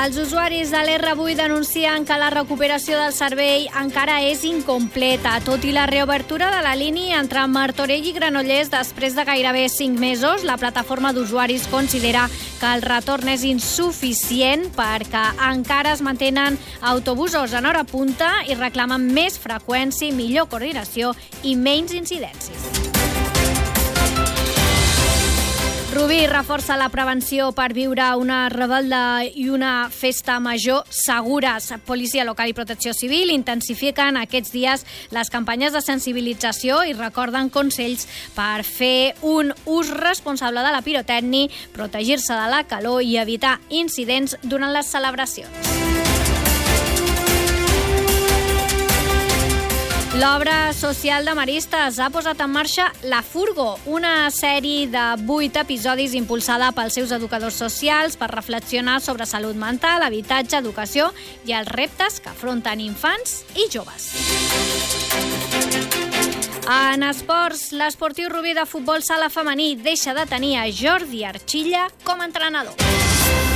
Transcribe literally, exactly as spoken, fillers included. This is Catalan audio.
Els usuaris de l'R vuit denuncien que la recuperació del servei encara és incompleta, tot i la reobertura de la línia entre Martorell i Granollers després de gairebé cinc mesos. La plataforma d'usuaris considera que el retorn és insuficient perquè encara es mantenen autobusos en hora punta i reclamen més freqüència, millor coordinació i menys incidències. Rubí reforça la prevenció per viure una rebel·la i una festa major segures. Policia local i protecció civil intensifiquen aquests dies les campanyes de sensibilització i recorden consells per fer un ús responsable de la pirotècnia, protegir-se de la calor i evitar incidents durant les celebracions. L'obra social de Maristes ha posat en marxa La Furgo, una sèrie de vuit episodis impulsada pels seus educadors socials per reflexionar sobre salut mental, habitatge, educació i els reptes que afronten infants i joves. En esports, l'esportiu Rubí de futbol sala femení deixa de tenir a Jordi Archilla com a entrenador.